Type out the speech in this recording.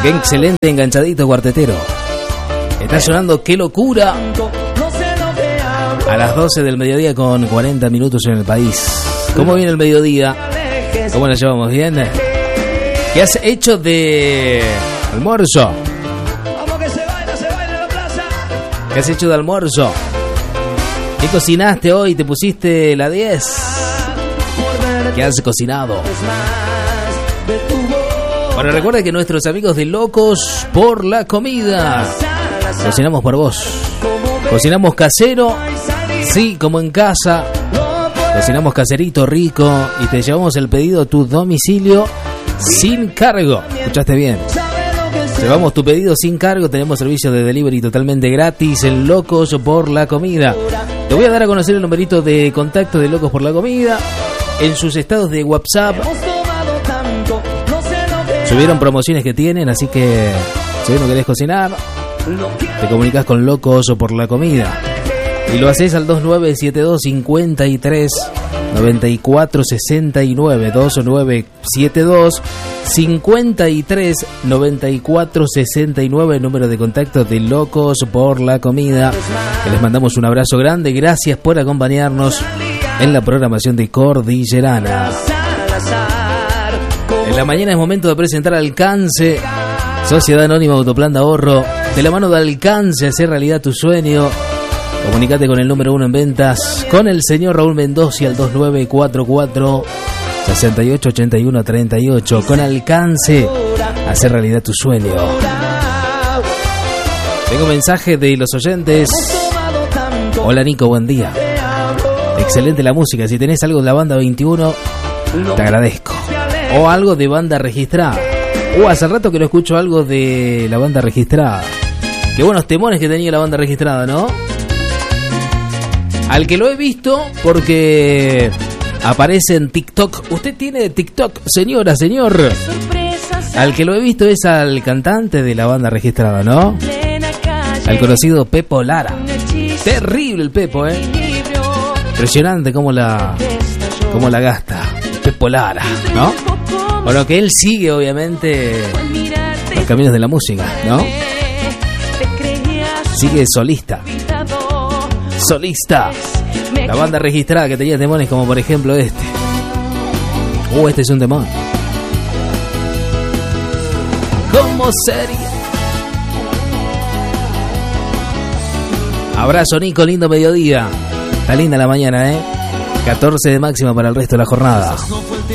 Qué excelente enganchadito cuartetero. Está sonando Qué Locura a las 12 del mediodía con 40 minutos en el país. ¿Cómo viene el mediodía? ¿Cómo la llevamos? ¿Bien? ¿Qué has hecho de almuerzo? ¿Qué has hecho de almuerzo? ¿Qué cocinaste hoy? ¿Te pusiste la 10? ¿Qué has cocinado? Bueno, recuerda que nuestros amigos de Locos por la Comida cocinamos por vos. Cocinamos casero, sí, como en casa. Cocinamos caserito rico y te llevamos el pedido a tu domicilio sin cargo. ¿Escuchaste bien? Llevamos tu pedido sin cargo. Tenemos servicio de delivery totalmente gratis en Locos por la Comida. Te voy a dar a conocer el numerito de contacto de Locos por la Comida en sus estados de WhatsApp. Subieron promociones que tienen, así que si no querés cocinar, te comunicas con Locos por la Comida y lo haces al 2972 53 94 69 2972 53 94 69, número de contacto de Locos por la Comida. Que les mandamos un abrazo grande. Gracias por acompañarnos en la programación de Cordillerana. En la mañana es momento de presentar Alcance, Sociedad Anónima Autoplan de Ahorro. De la mano de Alcance, hacer realidad tu sueño. Comunicate con el número 1 en ventas, con el señor Raúl Mendoza al 2944 688138. Con Alcance, hacer realidad tu sueño. Tengo mensaje de los oyentes. Hola Nico, buen día. Excelente la música. Si tenés algo de la banda 21, te agradezco. O algo de banda registrada. Hace rato que no escucho algo de la banda registrada. Qué buenos temones que tenía la banda registrada, ¿no? Al que lo he visto porque aparece en TikTok. ¿Usted tiene TikTok, señora, señor? Al que lo he visto es al cantante de la banda registrada, ¿no? Al conocido Pepo Lara. Terrible el Pepo, ¿eh? Impresionante cómo la gasta. Pepo Lara, ¿no? Bueno, que él sigue, obviamente, los caminos de la música, ¿no? Sigue solista. La banda registrada que tenía demones como por ejemplo este. Este es un demonio. ¿Cómo sería? Abrazo Nico, lindo mediodía. Está linda la mañana, 14 de máxima para el resto de la jornada.